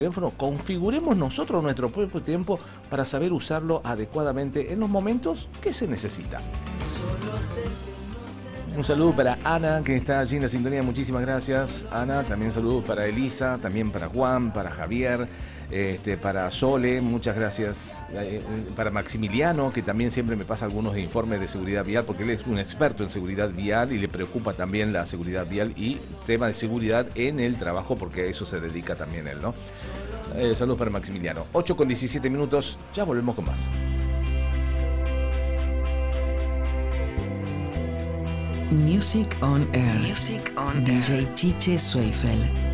teléfono, configuremos nosotros nuestro propio tiempo para saber usarlo adecuadamente en los momentos que se necesita. Un saludo para Ana, que está allí en la sintonía. Muchísimas gracias, Ana. También saludos para Elisa, también para Juan, para Javier, para Sole. Muchas gracias. Para Maximiliano, que también siempre me pasa algunos informes de seguridad vial, porque él es un experto en seguridad vial y le preocupa también la seguridad vial y tema de seguridad en el trabajo, porque a eso se dedica también él, ¿no? Saludos para Maximiliano. 8:17. Ya volvemos con más. Music on Air. Music on DJ Chiche Zweifel.